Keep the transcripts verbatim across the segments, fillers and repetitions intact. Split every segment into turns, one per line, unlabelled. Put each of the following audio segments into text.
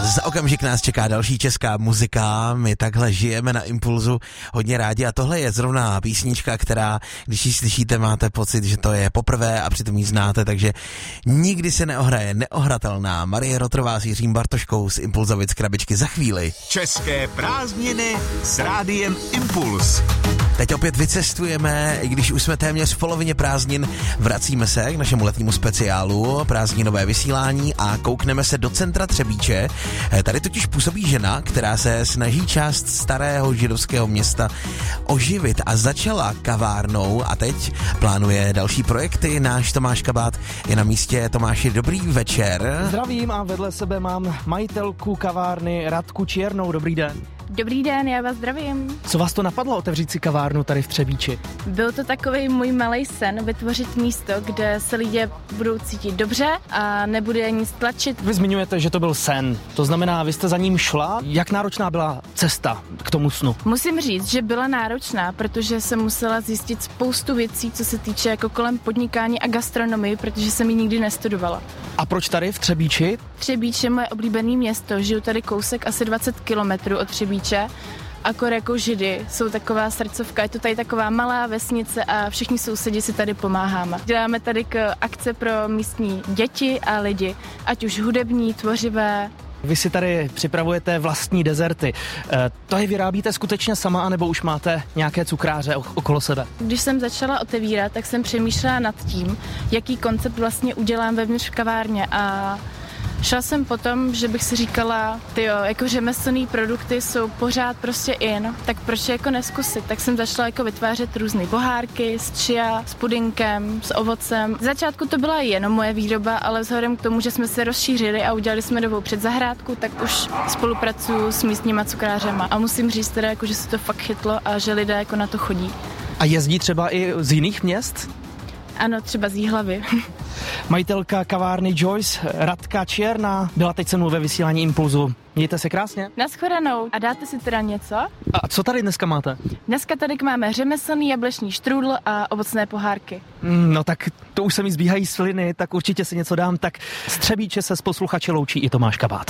Za okamžik nás čeká další česká muzika, my takhle žijeme na Impulzu hodně rádi a tohle je zrovna písnička, která, když ji slyšíte, máte pocit, že to je poprvé a přitom ji znáte, takže nikdy se neohraje, neohratelná. Marie Rotrová s Jiřím Bartoškou z Impulzovic krabičky za chvíli.
České prázdniny s rádiem Impuls.
Teď opět vycestujeme, i když už jsme téměř v polovině prázdnin, vracíme se k našemu letnímu speciálu prázdninové vysílání a koukneme se do centra Třebíče. Tady totiž působí žena, která se snaží část starého židovského města oživit a začala kavárnou a teď plánuje další projekty. Náš Tomáš Kabát je na místě. Tomáši, dobrý večer.
Zdravím a vedle sebe mám majitelku kavárny Radku Čiernou. Dobrý den.
Dobrý den, já vás zdravím.
Co vás to napadlo otevřít si kavárnu tady v Třebíči?
Byl to takový můj malej sen vytvořit místo, kde se lidé budou cítit dobře a nebude nic tlačit.
Vy zmiňujete, že to byl sen. To znamená, vy jste za ním šla? Jak náročná byla cesta k tomu snu?
Musím říct, že byla náročná, protože jsem musela zjistit spoustu věcí, co se týče jako kolem podnikání a gastronomii, protože jsem ji nikdy nestudovala.
A proč tady v Třebíči?
Třebíč je moje oblíbené město, žiju tady kousek asi dvacet kilometrů od Třebíče. Akor jako Židy jsou taková srdcovka, je to tady taková malá vesnice a všichni sousedi si tady pomáháme. Děláme tady k akce pro místní děti a lidi, ať už hudební, tvořivé.
Vy si tady připravujete vlastní dezerty. E, to je vyrábíte skutečně sama, anebo už máte nějaké cukráře okolo sebe?
Když jsem začala otevírat, tak jsem přemýšlela nad tím, jaký koncept vlastně udělám vevnitř v kavárně a šla jsem potom, že bych si říkala, tyjo, jako řemeslný produkty jsou pořád prostě in, tak proč je jako neskusit? Tak jsem začala jako vytvářet různé pohárky s chia, s pudinkem, s ovocem. V začátku to byla jenom moje výroba, ale vzhledem k tomu, že jsme se rozšířili a udělali jsme novou předzahrádku, tak už spolupracuju s místníma cukrářema. A musím říct teda, jako, že se to fakt chytlo a že lidé jako na to chodí.
A jezdí třeba i z jiných měst?
Ano, třeba z Jihlavy.
Majitelka kavárny Joyce, Radka Čierná, byla teď se mnou ve vysílání Impulzu. Mějte se krásně.
Nashledanou. A dáte si teda něco?
A co tady dneska máte?
Dneska tady máme řemeslný jablečný štrůdl a ovocné pohárky.
No tak to už se mi zbíhají sliny, tak určitě si něco dám. Tak z Třebíče se s posluchači loučí i Tomáš Kabát.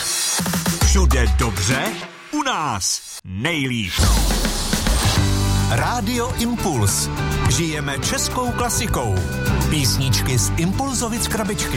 Všude dobře, u nás nejlíp. Rádio Impuls. Žijeme českou klasikou. Písničky z Impulzovic krabičky.